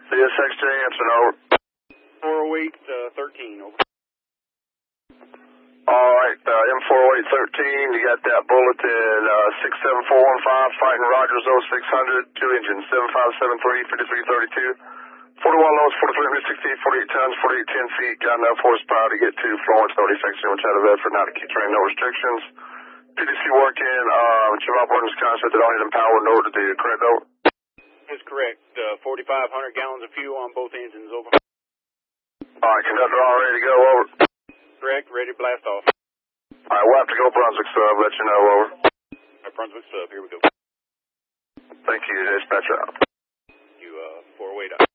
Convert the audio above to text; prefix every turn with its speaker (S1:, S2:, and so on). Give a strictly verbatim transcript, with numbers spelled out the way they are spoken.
S1: C S X J answering, over.
S2: four oh eight thirteen, over.
S1: Alright, uh, M four oh eight thirteen, you got that bulletin, uh, six seven four one five, fighting Rogers oh six hundred, two engines, seven five seven three, fifty-three thirty-two, forty-one loads, forty-three sixty-eight, forty-eight tons, forty-eight ten feet, got enough horsepower to get to Florence, no defects, no out of effort, not to keep train, no restrictions. P D C working, uh, Chevron Ordnance concept that only power no to do, correct, over?
S2: That's correct, uh, forty-five hundred gallons of fuel on both engines, over.
S1: Alright, conductor all ready to go, over.
S2: Correct, ready to blast off.
S1: Alright, we'll have to go Brunswick sub, let you know, over.
S2: Alright, Brunswick sub, here we go.
S1: Thank you, dispatch out.
S2: You, uh, four oh eight out.